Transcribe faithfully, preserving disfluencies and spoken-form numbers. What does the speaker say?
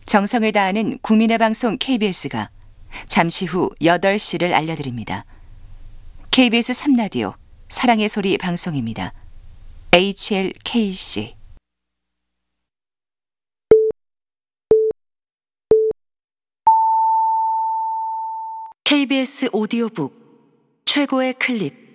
정성을 다하는 국민의 방송 케이비에스가 잠시 후 여덟 시를 알려드립니다. 케이비에스 삼 라디오 사랑의 소리 방송입니다. 에이치엘케이씨 케이비에스 오디오북 최고의 클립